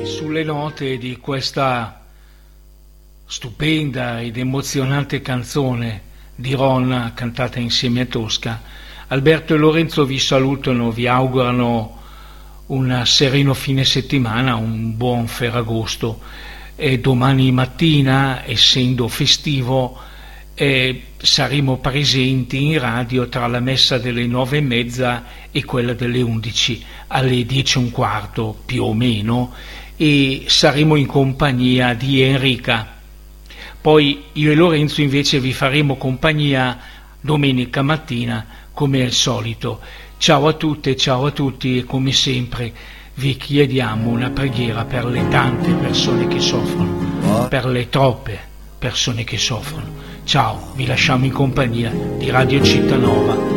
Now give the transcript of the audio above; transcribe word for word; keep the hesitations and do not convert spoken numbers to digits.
Sulle note di questa stupenda ed emozionante canzone di Ron cantata insieme a Tosca, Alberto e Lorenzo vi salutano, vi augurano un sereno fine settimana, un buon Ferragosto, e domani mattina, essendo festivo, eh, saremo presenti in radio tra la messa delle nove e mezza e quella delle undici alle dieci e un quarto più o meno, e saremo in compagnia di Enrica. Poi io e Lorenzo invece vi faremo compagnia domenica mattina come al solito. Ciao a tutte, ciao a tutti, e come sempre vi chiediamo una preghiera per le tante persone che soffrono, per le troppe persone che soffrono. Ciao, vi lasciamo in compagnia di Radio Città Nova.